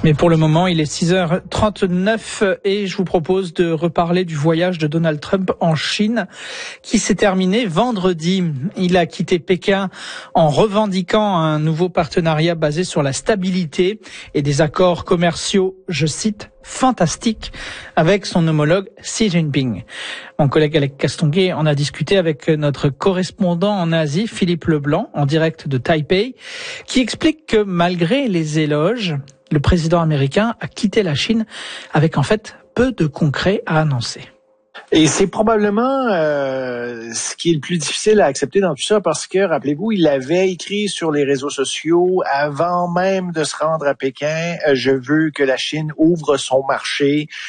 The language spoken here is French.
Mais pour le moment, il est 6h39 et je vous propose de reparler du voyage de Donald Trump en Chine qui s'est terminé vendredi. Il a quitté Pékin en revendiquant un nouveau partenariat basé sur la stabilité et des accords commerciaux, je cite, fantastiques avec son homologue Xi Jinping. Mon collègue Alex Castonguay en a discuté avec notre correspondant en Asie, Philippe Leblanc, en direct de Taipei, qui explique que malgré les éloges, le président américain a quitté la Chine avec en fait peu de concret à annoncer. Et c'est probablement ce qui est le plus difficile à accepter dans tout ça parce que, rappelez-vous, il avait écrit sur les réseaux sociaux avant même de se rendre à Pékin, je veux que la Chine ouvre son marché